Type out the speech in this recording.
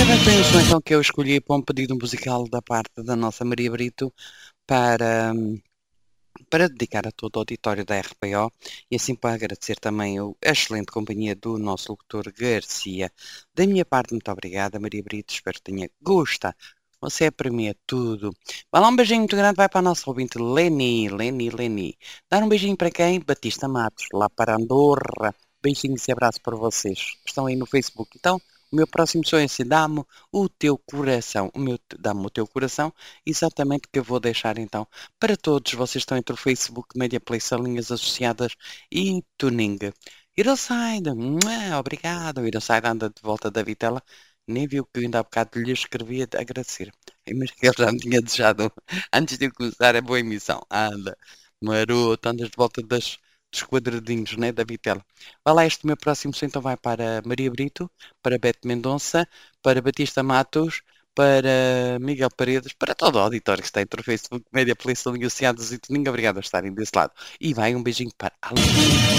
Ora bem, foi o som então que eu escolhi para um pedido musical da parte da nossa Maria Brito para, para dedicar a todo o auditório da RPO e assim para agradecer também a excelente companhia do nosso locutor Garcia. Da minha parte, muito obrigada, Maria Brito, espero que tenha gostado. Você é para mim é tudo. Vai lá um beijinho muito grande, vai para a nossa ouvinte Leni. Dar um beijinho para quem? Batista Matos, lá para Andorra. Beijinhos e abraço para vocês que estão aí no Facebook. Então, o meu próximo sonho é assim, dá-me o teu coração. Dá-me o teu coração, exatamente que eu vou deixar então para todos vocês que estão entre o Facebook, Media Play, Salinhas Associadas e Tuning. Iroside, obrigado. O Iroside anda de volta da vitela. Nem viu que eu ainda há bocado lhe escrevi a agradecer. Mas que ele já me tinha desejado antes de eu começar a boa emissão. Anda, maroto, andas de volta dos quadradinhos, né, da vitela. Vai lá, este meu próximo som então vai para Maria Brito, para Beto Mendonça, para Batista Matos, para Miguel Paredes, para todo o auditório que está entre o Facebook, Média Play, Associados e Tuninho. Obrigado por estarem desse lado. E vai um beijinho para a